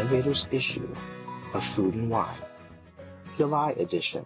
Innovators issue of Food and Wine, July edition,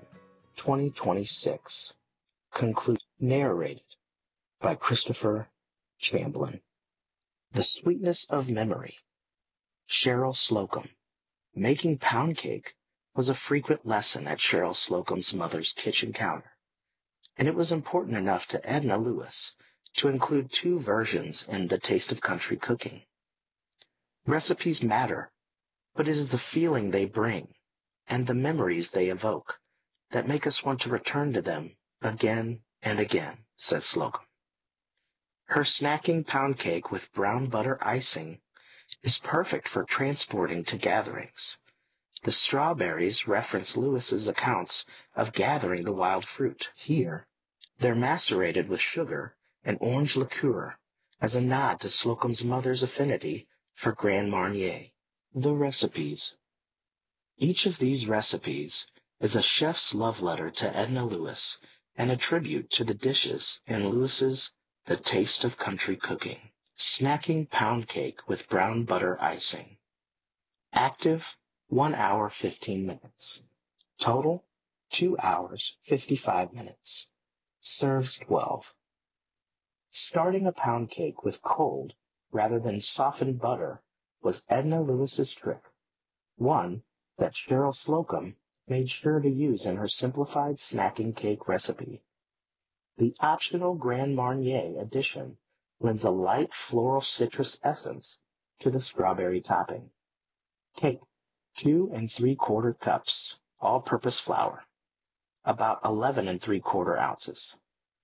2026, narrated by Christopher Chamblin. The Sweetness of Memory. Cheryl Slocum. Making pound cake was a frequent lesson at Cheryl Slocum's mother's kitchen counter, and it was important enough to Edna Lewis to include two versions in The Taste of Country Cooking. Recipes matter, but it is the feeling they bring and the memories they evoke that make us want to return to them again and again, says Slocum. Her snacking pound cake with brown butter icing is perfect for transporting to gatherings. The strawberries reference Lewis's accounts of gathering the wild fruit. Here, they're macerated with sugar and orange liqueur as a nod to Slocum's mother's affinity for Grand Marnier. The recipes. Each of these recipes is a chef's love letter to Edna Lewis and a tribute to the dishes in Lewis's The Taste of Country Cooking. Snacking pound cake with brown butter icing. Active, 1 hour 15 minutes. Total, 2 hours 55 minutes. Serves 12. Starting a pound cake with cold rather than softened butter was Edna Lewis's trick, one that Cheryl Slocum made sure to use in her simplified snacking cake recipe. The optional Grand Marnier addition lends a light floral citrus essence to the strawberry topping. Cake, 2 3/4 cups, all-purpose flour, about 11 3/4 ounces.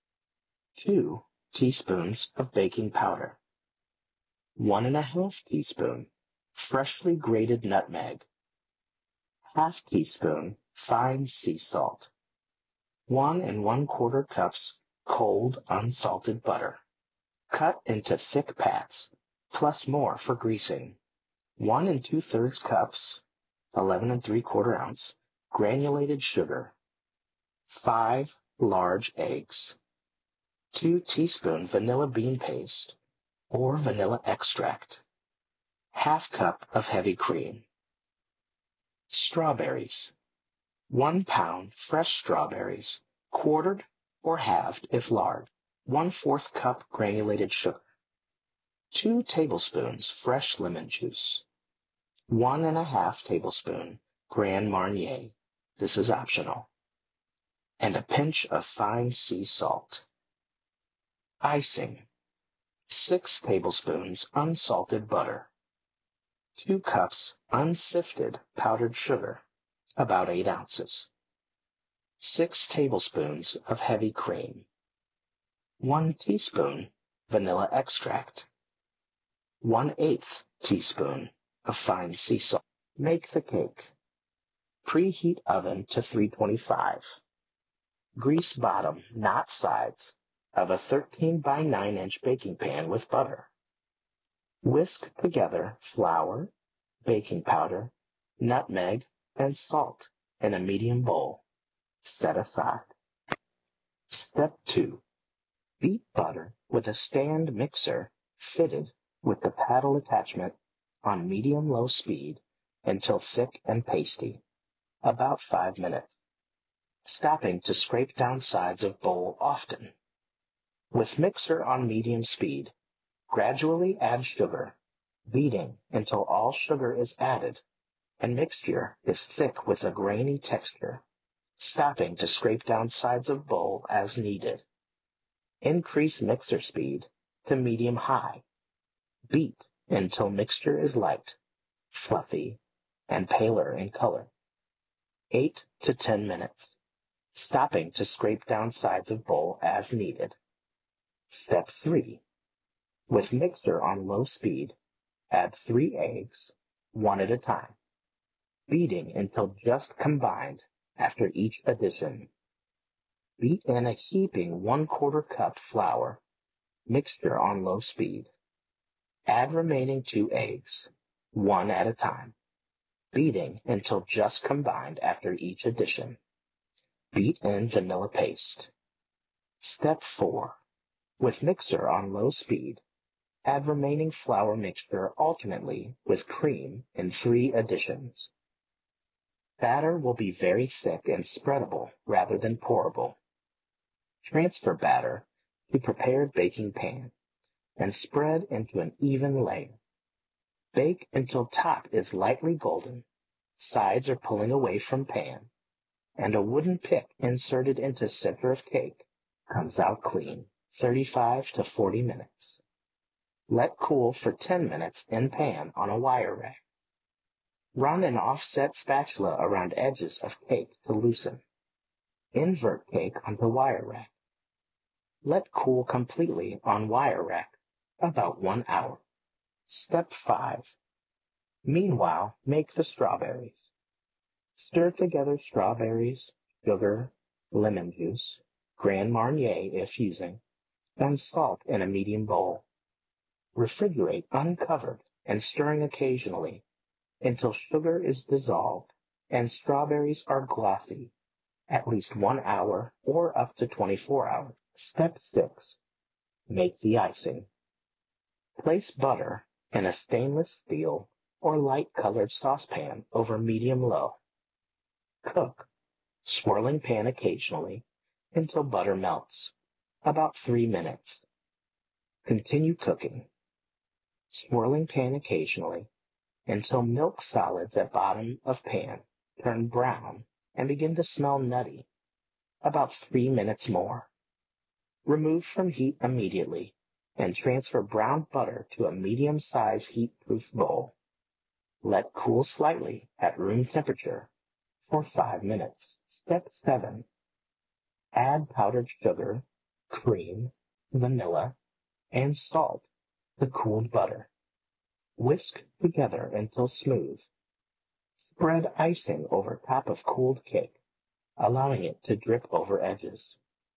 2 teaspoons of baking powder. 1 1/2 teaspoon freshly grated nutmeg. 1/2 teaspoon fine sea salt. 1 1/4 cups cold unsalted butter. Cut into thick pats, plus more for greasing. 1 2/3 cups, 11 3/4 ounce, granulated sugar. 5 large eggs. 2 teaspoon vanilla bean paste or vanilla extract. 1/2 cup of heavy cream. Strawberries. 1 pound fresh strawberries, quartered or halved if large. 1/4 cup granulated sugar. 2 tablespoons fresh lemon juice. 1 1/2 tablespoon Grand Marnier. This is optional. And a pinch of fine sea salt. Icing. 6 tablespoons unsalted butter. 2 cups unsifted powdered sugar, about 8 ounces. 6 tablespoons of heavy cream. 1 teaspoon vanilla extract. 1/8 teaspoon of fine sea salt. Make the cake. Preheat oven to 325. Grease bottom, not sides, of a 13 by 9 inch baking pan with butter. Whisk together flour, baking powder, nutmeg, and salt in a medium bowl. Set aside. Step 2. Beat butter with a stand mixer fitted with the paddle attachment on medium-low speed until thick and pasty, about 5 minutes, stopping to scrape down sides of bowl often. With mixer on medium speed, gradually add sugar, beating until all sugar is added and mixture is thick with a grainy texture, stopping to scrape down sides of bowl as needed. Increase mixer speed to medium-high. Beat until mixture is light, fluffy, and paler in color. 8 to 10 minutes, stopping to scrape down sides of bowl as needed. Step 3. With mixer on low speed, add 3 eggs, one at a time, beating until just combined after each addition. Beat in a heaping 1/4 cup flour, mixture on low speed. Add remaining 2 eggs, one at a time, beating until just combined after each addition. Beat in vanilla paste. Step 4. With mixer on low speed, Add remaining flour mixture alternately with cream in 3 additions. Batter will be very thick and spreadable rather than pourable. Transfer batter to prepared baking pan and spread into an even layer. Bake until top is lightly golden, sides are pulling away from pan, and a wooden pick inserted into center of cake comes out clean. 35 to 40 minutes. Let cool for 10 minutes in pan on a wire rack. Run an offset spatula around edges of cake to loosen. Invert cake onto wire rack. Let cool completely on wire rack, about 1 hour. Step 5. Meanwhile, make the strawberries. Stir together strawberries, sugar, lemon juice, Grand Marnier if using, and salt in a medium bowl. Refrigerate uncovered and stirring occasionally until sugar is dissolved and strawberries are glossy, at least 1 hour or up to 24 hours. Step 6. Make the icing. Place butter in a stainless steel or light-colored saucepan over medium-low. Cook, swirling pan occasionally, until butter melts, about 3 minutes. Continue cooking, swirling pan occasionally, until milk solids at bottom of pan turn brown and begin to smell nutty, about 3 minutes more. Remove from heat immediately and transfer browned butter to a medium-sized heat-proof bowl. Let cool slightly at room temperature for 5 minutes. Step 7. Add powdered sugar, cream, vanilla, and salt to cooled butter. Whisk together until smooth. Spread icing over top of cooled cake, allowing it to drip over edges.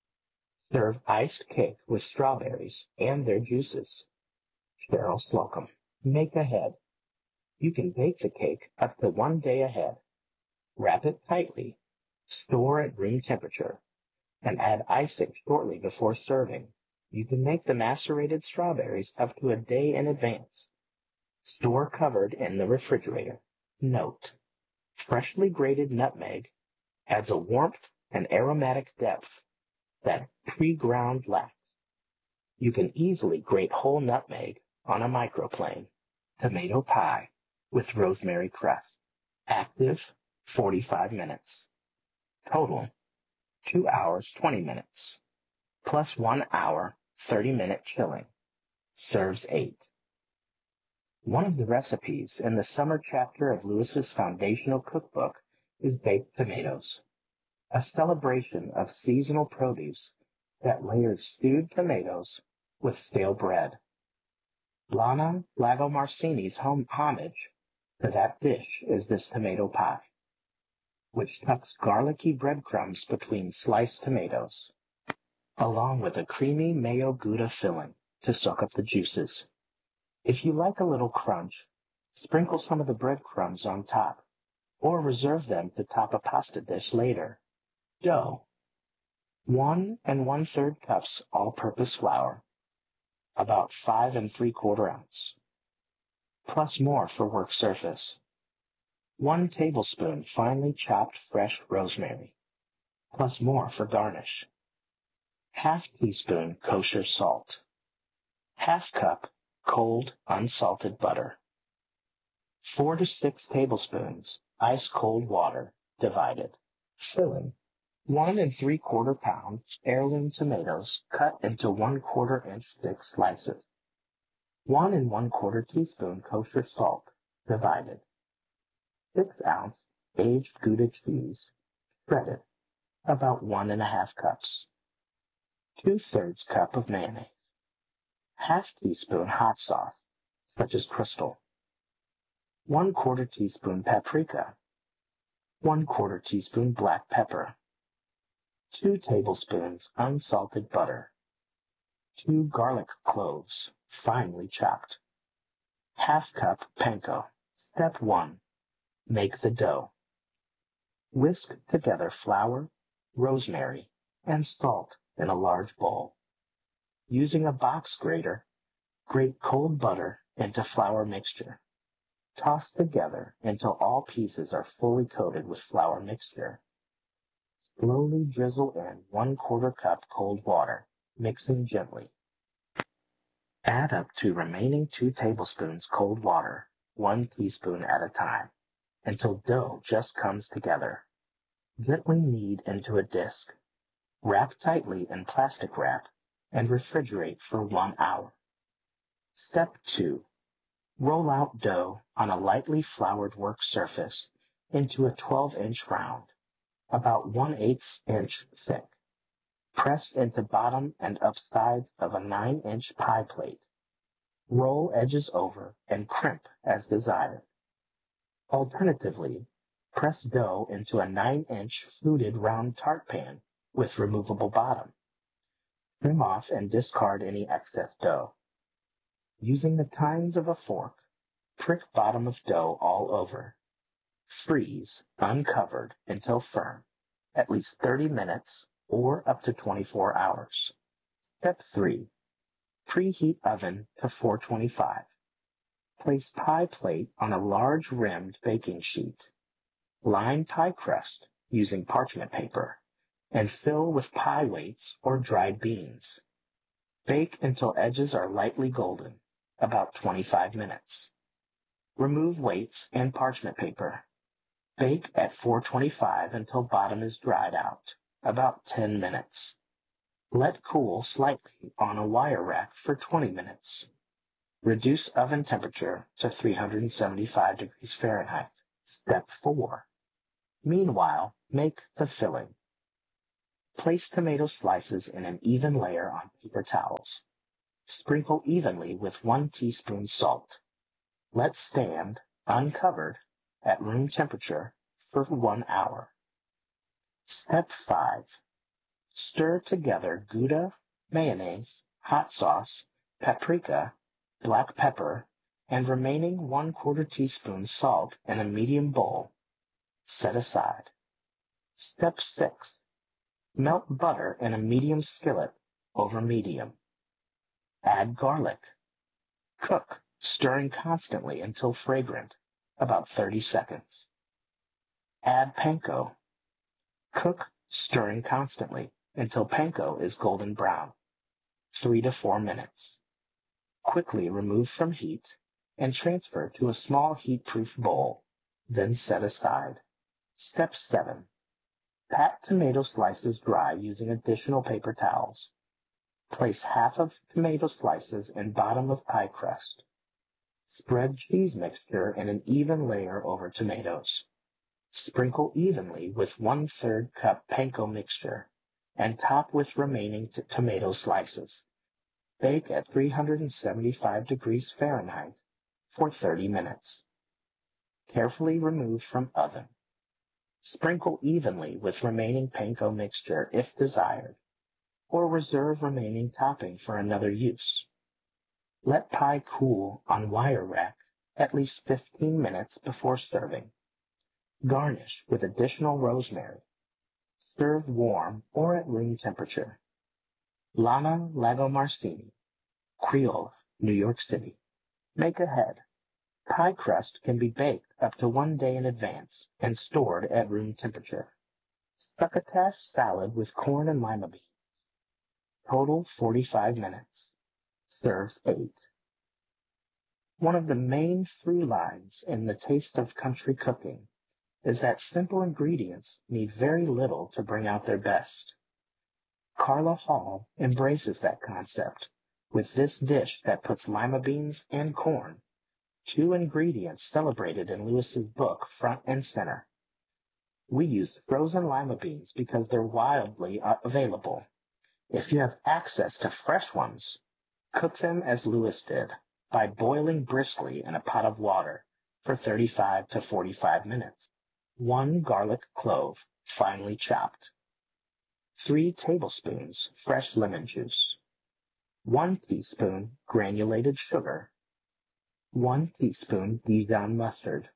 Serve iced cake with strawberries and their juices. Cheryl Slocum. Make ahead. You can bake the cake up to 1 day ahead. Wrap it tightly, store at room temperature, and add icing shortly before serving. You can make the macerated strawberries up to a day in advance. Store covered in the refrigerator. Note: freshly grated nutmeg adds a warmth and aromatic depth that pre-ground lacks. You can easily grate whole nutmeg on a microplane. Tomato pie with rosemary crust. Active, 45 minutes. Total, 2 hours, 20 minutes. Plus 1 hour, 30-minute chilling. Serves 8. One of the recipes in the summer chapter of Lewis's foundational cookbook is baked tomatoes, a celebration of seasonal produce that layers stewed tomatoes with stale bread. Lana Lagomarsini's homage to that dish is this tomato pie, which tucks garlicky breadcrumbs between sliced tomatoes, along with a creamy mayo Gouda filling to soak up the juices. If you like a little crunch, sprinkle some of the breadcrumbs on top, or reserve them to top a pasta dish later. Dough: 1 1/3 cups all-purpose flour, about 5 3/4 ounce, plus more for work surface. 1 tablespoon finely chopped fresh rosemary, plus more for garnish. Half teaspoon kosher salt. Half cup cold unsalted butter. 4 to 6 tablespoons ice cold water divided. Filling: 1 3/4 pound heirloom tomatoes cut into 1/4 inch thick slices. 1 1/4 teaspoon kosher salt divided. 6 ounce aged Gouda cheese shredded, about 1 1/2 cups. 2/3 cup of mayonnaise. Half teaspoon hot sauce, such as Crystal. 1/4 teaspoon paprika. 1/4 teaspoon black pepper. 2 tablespoons unsalted butter. 2 garlic cloves, finely chopped. Half cup panko. Step 1. Make the dough. Whisk together flour, rosemary, and salt in a large bowl. Using a box grater, Grate cold butter into flour mixture. Toss together until all pieces are fully coated with flour mixture. Slowly drizzle in 1/4 cup cold water, mixing gently. Add up to remaining 2 tablespoons cold water, 1 teaspoon at a time, until dough just comes together. Gently knead into a disc. Wrap tightly in plastic wrap and refrigerate for 1 hour. Step 2. Roll out dough on a lightly floured work surface into a 12-inch round, about 1/8 inch thick. Press into bottom and up sides of a 9-inch pie plate. Roll edges over and crimp as desired. Alternatively, press dough into a 9-inch fluted round tart pan with removable bottom. Trim off and discard any excess dough. Using the tines of a fork, prick bottom of dough all over. Freeze, uncovered, until firm, at least 30 minutes or up to 24 hours. Step 3. Preheat oven to 425. Place pie plate on a large rimmed baking sheet. Line pie crust using parchment paper and fill with pie weights or dried beans. Bake until edges are lightly golden, about 25 minutes. Remove weights and parchment paper. Bake at 425 until bottom is dried out, about 10 minutes. Let cool slightly on a wire rack for 20 minutes. Reduce oven temperature to 375 degrees Fahrenheit. Step 4. Meanwhile, make the filling. Place tomato slices in an even layer on paper towels. Sprinkle evenly with 1 teaspoon salt. Let stand, uncovered, at room temperature for 1 hour. Step 5. Stir together Gouda, mayonnaise, hot sauce, paprika, black pepper, and remaining 1/4 teaspoon salt in a medium bowl. Set aside. Step 6. Melt butter in a medium skillet over medium. Add garlic. Cook, stirring constantly until fragrant, about 30 seconds. Add panko. Cook, stirring constantly until panko is golden brown, 3 to 4 minutes. Quickly remove from heat and transfer to a small heat-proof bowl, then set aside. Step 7. Pat tomato slices dry using additional paper towels. Place half of tomato slices in bottom of pie crust. Spread cheese mixture in an even layer over tomatoes. Sprinkle evenly with 1/3 cup panko mixture and top with remaining tomato slices. Bake at 375 degrees Fahrenheit for 30 minutes. Carefully remove from oven. Sprinkle evenly with remaining panko mixture if desired, or reserve remaining topping for another use. Let pie cool on wire rack at least 15 minutes before serving. Garnish with additional rosemary. Serve warm or at room temperature. Lana Lagomarsini, Creole, New York City. Make ahead. Pie crust can be baked up to 1 day in advance and stored at room temperature. Succotash salad with corn and lima beans. Total 45 minutes. Serves 8. One of the main through lines in the taste of country cooking is that simple ingredients need very little to bring out their best. Carla Hall embraces that concept with this dish that puts lima beans and corn, 2 ingredients celebrated in Lewis's book, front and center. We use frozen lima beans because they're wildly available. If you have access to fresh ones, cook them as Lewis did, by boiling briskly in a pot of water for 35 to 45 minutes. 1 garlic clove, finely chopped. 3 tablespoons fresh lemon juice. 1 teaspoon granulated sugar. 1 teaspoon Dijon mustard.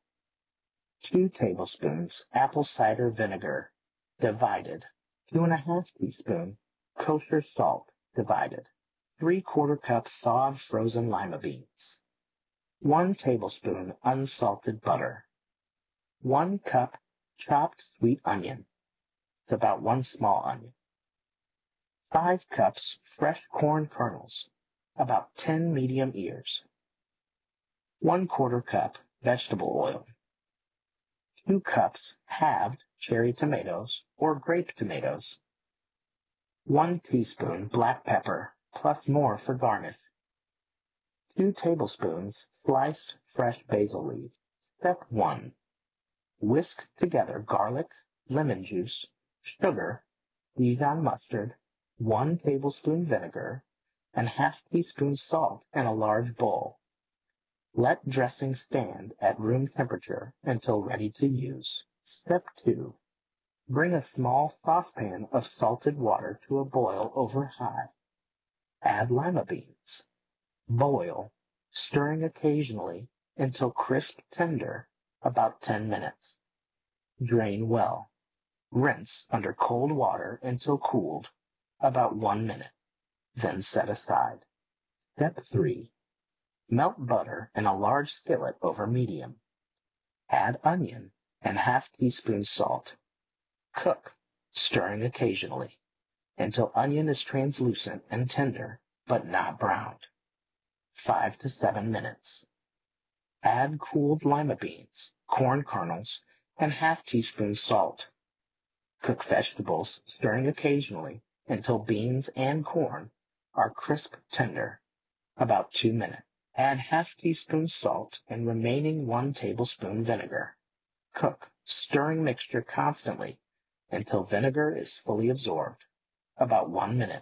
2 tablespoons apple cider vinegar, divided. 2½ teaspoon kosher salt, divided. 3/4 cup thawed frozen lima beans, 1 tablespoon unsalted butter, 1 cup chopped sweet onion, it's about 1 small onion, 5 cups fresh corn kernels, about 10 medium ears, 1/4 cup vegetable oil, 2 cups halved cherry tomatoes or grape tomatoes, 1 teaspoon black pepper plus more for garnish, 2 tablespoons sliced fresh basil leaves. Step 1. Whisk together garlic, lemon juice, sugar, Dijon mustard, 1 tablespoon vinegar, and ½ teaspoon salt in a large bowl. Let dressing stand at room temperature until ready to use. Step 2. Bring a small saucepan of salted water to a boil over high. Add lima beans. Boil, stirring occasionally until crisp tender, about 10 minutes. Drain well. Rinse under cold water until cooled, about 1 minute. Then set aside. Step 3. Melt butter in a large skillet over medium. Add onion and ½ teaspoon salt. Cook, stirring occasionally, until onion is translucent and tender, but not browned. 5 to 7 minutes. Add cooled lima beans, corn kernels, and ½ teaspoon salt. Cook vegetables, stirring occasionally, until beans and corn are crisp tender, about 2 minutes. Add ½ teaspoon salt and remaining 1 tablespoon vinegar. Cook, stirring mixture constantly until vinegar is fully absorbed, about 1 minute.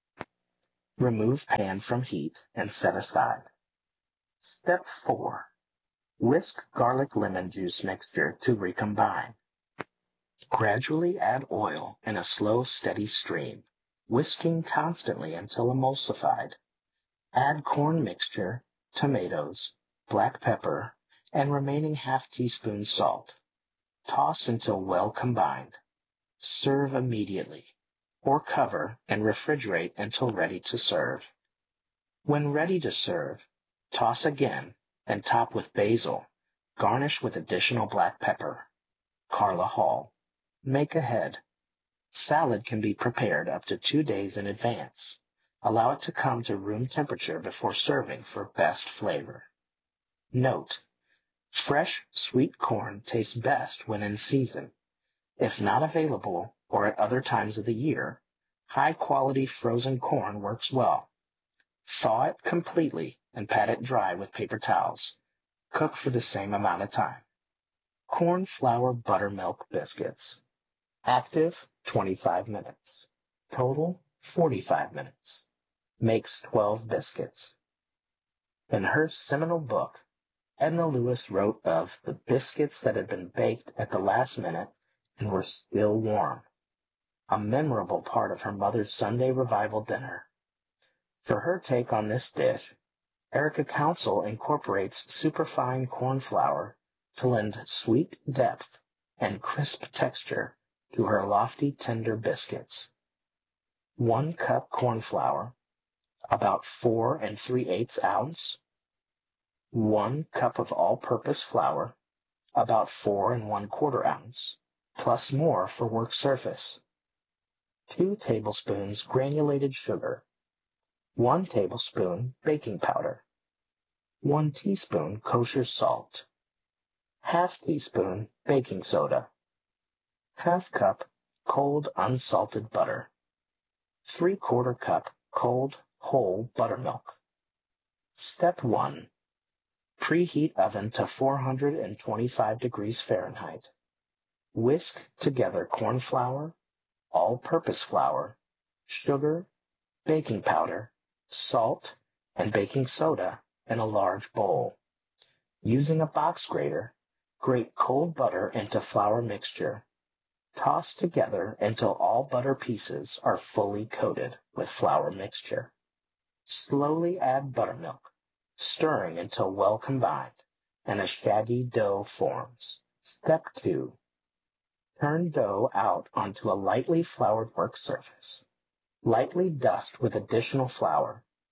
Remove pan from heat and set aside. Step 4. Whisk garlic lemon juice mixture to recombine. Gradually add oil in a slow, steady stream, whisking constantly until emulsified. Add corn mixture, tomatoes, black pepper, and remaining ½ teaspoon salt. Toss until well combined. Serve immediately, or cover and refrigerate until ready to serve. When ready to serve, toss again and top with basil. Garnish with additional black pepper. Carla Hall. Make ahead. Salad can be prepared up to 2 days in advance. Allow it to come to room temperature before serving for best flavor. Note: fresh sweet corn tastes best when in season. If not available or at other times of the year, high-quality frozen corn works well. Thaw it completely and pat it dry with paper towels. Cook for the same amount of time. Corn flour buttermilk biscuits. Active, 25 minutes. Total, 45 minutes. Makes 12 biscuits. In her seminal book, Edna Lewis wrote of the biscuits that had been baked at the last minute and were still warm, a memorable part of her mother's Sunday revival dinner. For her take on this dish, Erica Council incorporates superfine corn flour to lend sweet depth and crisp texture to her lofty, tender biscuits. 1 cup corn flour, about 4 3/8 ounce. 1 cup of all-purpose flour, about 4 1/4 ounce, plus more for work surface. 2 tablespoons granulated sugar. 1 tablespoon baking powder. 1 teaspoon kosher salt. ½ teaspoon baking soda. ½ cup cold unsalted butter. 3/4 cup cold whole buttermilk. Step 1. Preheat oven to 425 degrees Fahrenheit. Whisk together corn flour, all-purpose flour, sugar, baking powder, salt, and baking soda in a large bowl. Using a box grater, grate cold butter into flour mixture. Toss together until all butter pieces are fully coated with flour mixture. Slowly add buttermilk, stirring until well combined and a shaggy dough forms. Step 2. Turn dough out onto a lightly floured work surface. Lightly dust with additional flour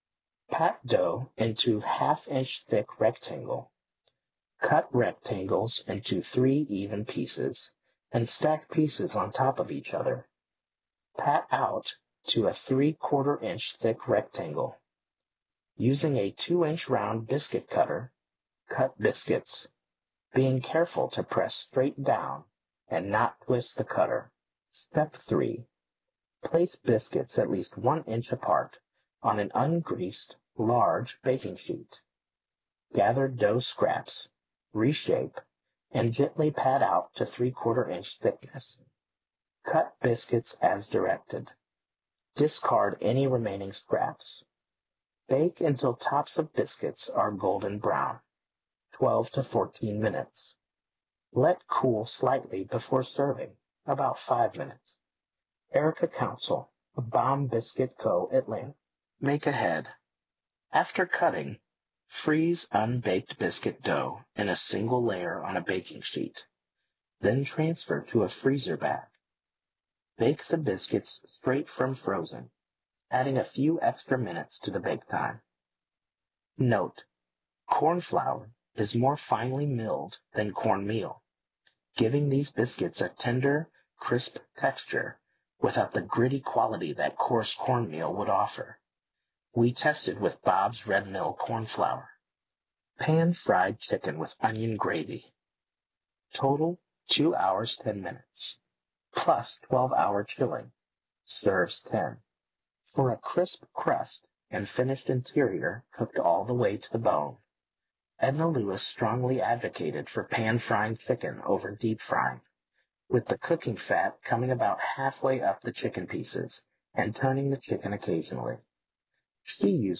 Pat dough into half-inch thick rectangle. Cut rectangles into 3 even pieces and stack pieces on top of each other. Pat out to a 3/4 inch thick rectangle. Using a 2-inch round biscuit cutter, cut biscuits, being careful to press straight down and not twist the cutter. Step 3. Place biscuits at least 1 inch apart on an ungreased, large baking sheet. Gather dough scraps, reshape, and gently pat out to 3/4 inch thickness. Cut biscuits as directed. Discard any remaining scraps. Bake until tops of biscuits are golden brown, 12 to 14 minutes. Let cool slightly before serving, about 5 minutes. Erica Council, Baum Biscuit Co., Atlanta. Make ahead. After cutting, freeze unbaked biscuit dough in a single layer on a baking sheet. Then transfer to a freezer bag. Bake the biscuits straight from frozen, adding a few extra minutes to the bake time. Note: corn flour is more finely milled than cornmeal, giving these biscuits a tender, crisp texture without the gritty quality that coarse cornmeal would offer. We tested with Bob's Red Mill corn flour. Pan-fried chicken with onion gravy. Total 2 hours 10 minutes, plus 12-hour chilling. Serves 10. For a crisp crust and finished interior cooked all the way to the bone. Edna Lewis strongly advocated for pan-frying chicken over deep frying, with the cooking fat coming about halfway up the chicken pieces and turning the chicken occasionally. She used